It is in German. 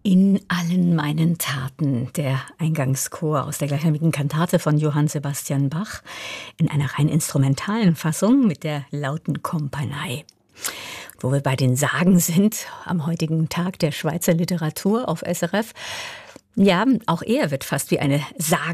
In allen meinen Taten, der Eingangschor aus der gleichnamigen Kantate von Johann Sebastian Bach in einer rein instrumentalen Fassung mit der Lauten Kompanie. Wo wir bei den Sagen sind, am heutigen Tag der Schweizer Literatur auf SRF. Ja, auch er wird fast wie eine Sage